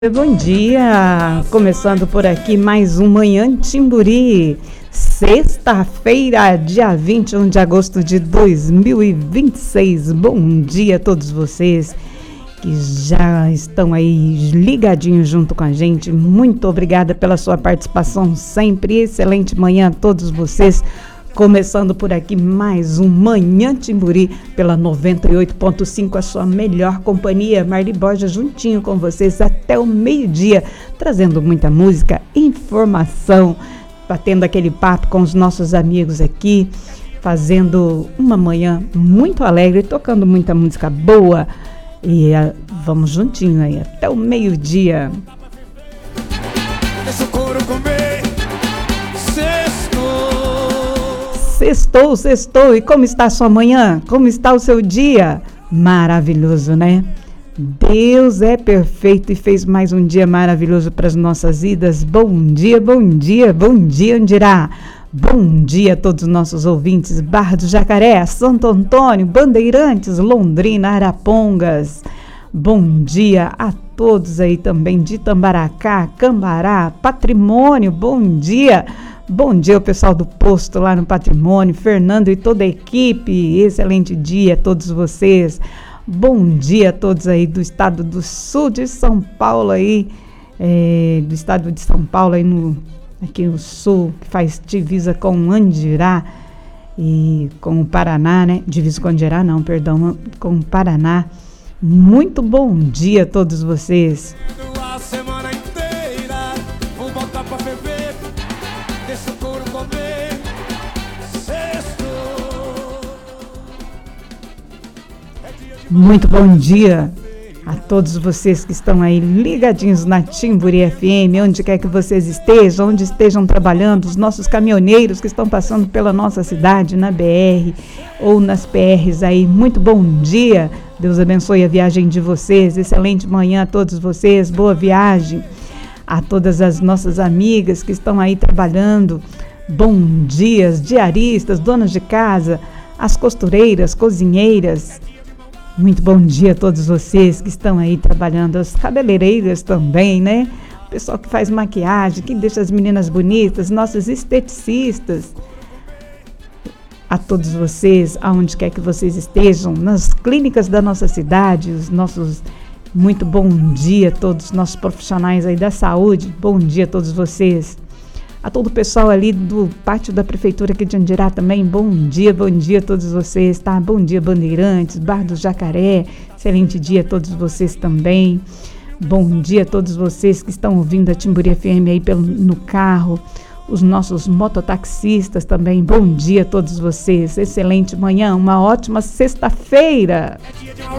Bom dia, começando por aqui mais um Manhã Timburi, sexta-feira, dia 21 de agosto de 2026. Bom dia a todos vocês que já estão aí ligadinhos junto com a gente. Muito obrigada pela sua participação sempre. Excelente manhã a todos vocês. Começando por aqui mais um Manhã Timburi pela 98.5, a sua melhor companhia. Marli Borges juntinho com vocês até o meio-dia, trazendo muita música, informação, batendo aquele papo com os nossos amigos aqui, fazendo uma manhã muito alegre, tocando muita música boa. E vamos juntinho aí até o meio-dia. Deixa o couro comer. Sextou, e como está a sua manhã? Como está o seu dia? Maravilhoso, né? Deus é perfeito e fez mais um dia maravilhoso para as nossas vidas. Bom dia, Andirá. Bom dia a todos os nossos ouvintes, Barra do Jacaré, Santo Antônio, Bandeirantes, Londrina, Arapongas. Bom dia a todos aí também de Tambaracá, Cambará, Patrimônio, bom dia. Bom dia ao pessoal do posto lá no Patrimônio, Fernando e toda a equipe, excelente dia a todos vocês. Bom dia a todos aí do estado do sul de São Paulo aí, do estado de São Paulo aí aqui no sul, que faz divisa com Andirá e com o Paraná, né? Divisa com Andirá não, perdão, com o Paraná. Muito bom dia a todos vocês. Muito bom dia a todos vocês que estão aí ligadinhos na Timburi FM, onde quer que vocês estejam, onde estejam trabalhando, os nossos caminhoneiros que estão passando pela nossa cidade, na BR ou nas PRs aí. Muito bom dia, Deus abençoe a viagem de vocês, excelente manhã a todos vocês, boa viagem a todas as nossas amigas que estão aí trabalhando. Bom dia, diaristas, donas de casa, as costureiras, cozinheiras. Muito bom dia a todos vocês que estão aí trabalhando, as cabeleireiras também, né? O pessoal que faz maquiagem, que deixa as meninas bonitas, nossos esteticistas. A todos vocês, aonde quer que vocês estejam, nas clínicas da nossa cidade, os nossos... Muito bom dia a todos os nossos profissionais aí da saúde. Bom dia a todos vocês. A todo o pessoal ali do pátio da prefeitura aqui de Andirá também, bom dia a todos vocês, tá? Bom dia, Bandeirantes, Barra do Jacaré, excelente dia a todos vocês também. Bom dia a todos vocês que estão ouvindo a Timburi FM aí no carro, os nossos mototaxistas também, bom dia a todos vocês, excelente manhã, uma ótima sexta-feira. É dia de